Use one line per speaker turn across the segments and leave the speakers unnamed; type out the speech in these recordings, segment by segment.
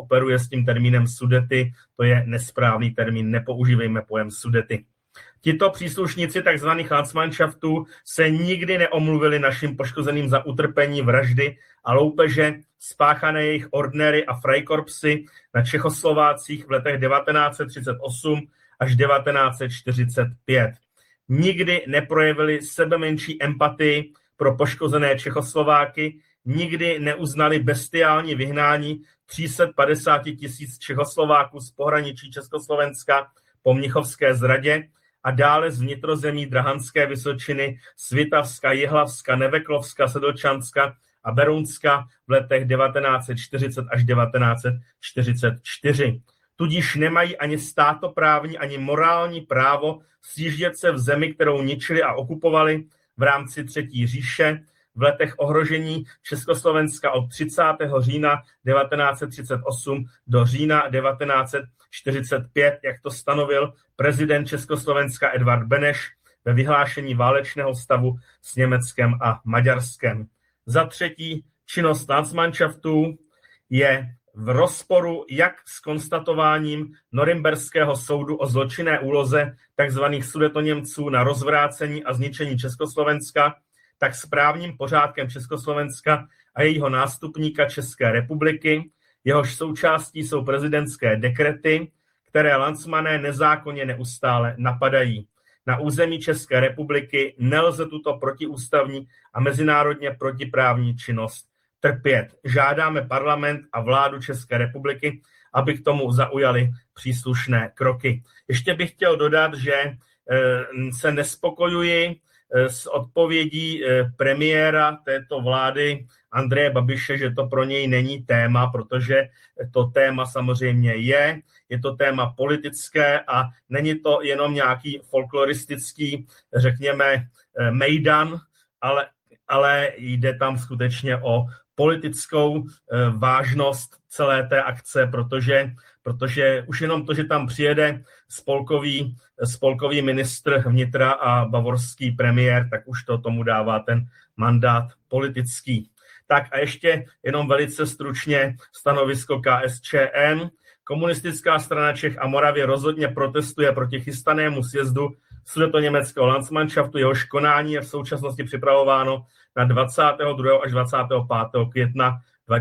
operuje s tím termínem Sudety, to je nesprávný termín, nepoužívejme pojem Sudety. Tito příslušníci tzv. Landsmannschaftů se nikdy neomluvili našim poškozeným za utrpení, vraždy a loupeže spáchané jejich ordnery a freikorpsy na Čechoslovácích v letech 1938 až 1945. Nikdy neprojevili sebemenší empatii pro poškozené Čechoslováky, nikdy neuznali bestiální vyhnání 350 000 Čechoslováků z pohraničí Československa po mnichovské zradě a dále z vnitrozemí Drahanské Vysočiny, Svitavska, Jihlavska, Neveklovska, Sedlčanska a Berounska v letech 1940 až 1944. Tudíž nemají ani státoprávní, ani morální právo sjíždět se v zemi, kterou ničili a okupovali v rámci Třetí říše, v letech ohrožení Československa od 30. října 1938 do října 1945, jak to stanovil prezident Československa Edvard Beneš ve vyhlášení válečného stavu s Německem a Maďarskem. Za třetí, činnost Landsmannschaftů je v rozporu jak s konstatováním Norimberského soudu o zločinné úloze tzv. Sudetoněmců na rozvrácení a zničení Československa, tak s právním pořádkem Československa a jejího nástupníka České republiky, jehož součástí jsou prezidentské dekrety, které landsmané nezákonně neustále napadají. Na území České republiky nelze tuto protiústavní a mezinárodně protiprávní činnost trpět. Žádáme parlament a vládu České republiky, aby k tomu zaujali příslušné kroky. Ještě bych chtěl dodat, že se nespokojuji s odpovědí premiéra této vlády Andreje Babiše, že to pro něj není téma, protože to téma samozřejmě je to téma politické a není to jenom nějaký folkloristický, řekněme, mejdan, ale jde tam skutečně o politickou vážnost celé té akce, protože už jenom to, že tam přijede spolkový ministr vnitra a bavorský premiér, tak už to tomu dává ten mandát politický. Tak a ještě jenom velice stručně stanovisko KSČM. Komunistická strana Čech a Moravy rozhodně protestuje proti chystanému sjezdu Sudetoněmeckého Landsmannschaftu, jehož konání je v současnosti připravováno na 22. až 25. května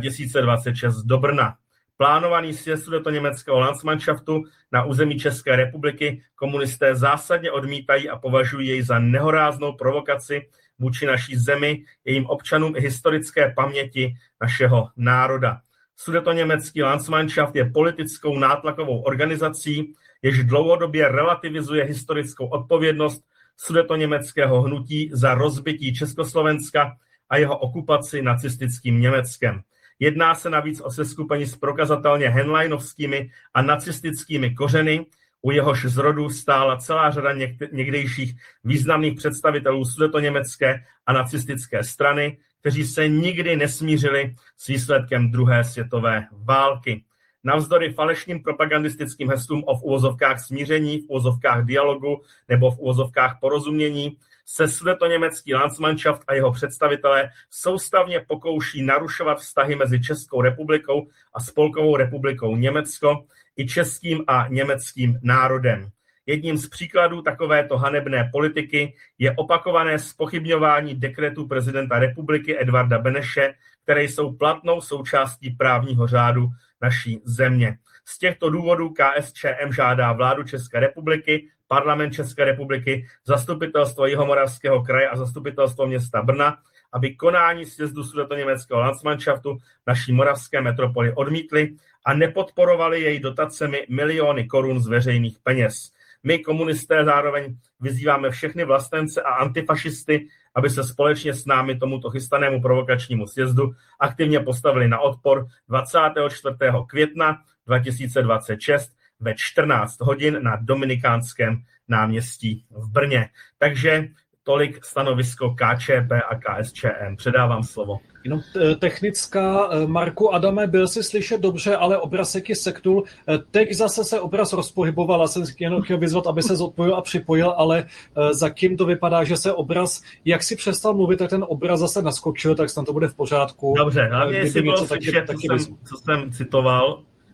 2026 do Brna. Plánovaný sjezd Sudetoněmeckého Landsmannschaftu na území České republiky komunisté zásadně odmítají a považují jej za nehoráznou provokaci vůči naší zemi, jejím občanům i historické paměti našeho národa. Sudetoněmecký Landsmannschaft je politickou nátlakovou organizací, jež dlouhodobě relativizuje historickou odpovědnost sudetoněmeckého hnutí za rozbití Československa a jeho okupaci nacistickým Německem. Jedná se navíc o seskupení s prokazatelně henleinovskými a nacistickými kořeny, u jehož zrodu stála celá řada někdejších významných představitelů sudetoněmecké a nacistické strany, kteří se nikdy nesmířili s výsledkem druhé světové války. Navzdory falešným propagandistickým heslům o v uvozovkách smíření, v uvozovkách dialogu nebo v uvozovkách porozumění se sudetoněmecký Landsmannschaft a jeho představitelé soustavně pokouší narušovat vztahy mezi Českou republikou a Spolkovou republikou Německo i českým a německým národem. Jedním z příkladů takovéto hanebné politiky je opakované zpochybňování dekretů prezidenta republiky Edvarda Beneše, které jsou platnou součástí právního řádu naší země. Z těchto důvodů KSČM žádá vládu České republiky, parlament České republiky, zastupitelstvo Jihomoravského kraje a zastupitelstvo města Brna, aby konání sjezdu Sudetoněmeckého Landsmannschaftu naší moravské metropoli odmítli a nepodporovali jej dotacemi miliony korun z veřejných peněz. My, komunisté, zároveň vyzýváme všechny vlastence a antifašisty, aby se společně s námi tomuto chystanému provokačnímu sjezdu aktivně postavili na odpor 24. května 2026 ve 14 hodin na Dominikánském náměstí v Brně. Takže tolik stanovisko KČP a KSČM. Předávám slovo.
Jenom technická. Marku Adame, byl si slyšet dobře, ale obraz se ti seknul. Teď zase se obraz rozpohyboval, já jsem jenom chtěl vyzvat, aby se zodpojil a připojil, ale zatím to vypadá, že se obraz, jak si přestal mluvit, tak ten obraz zase naskočil, tak snad to bude v pořádku.
Dobře, hlavně jestli bylo slyšet, co jsem citoval,